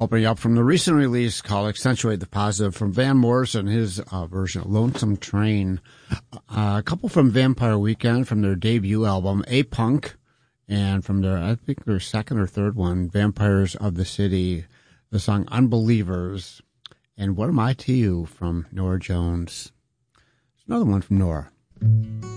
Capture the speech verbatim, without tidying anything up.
Opening up from the recent release called Accentuate the Positive from Van Morrison, his uh, version of Lonesome Train. Uh, a couple from Vampire Weekend from their debut album, A-Punk, and from their, I think their second or third one, Vampires of the City, the song Unbelievers. And What Am I to You from Norah Jones. There's another one from Norah.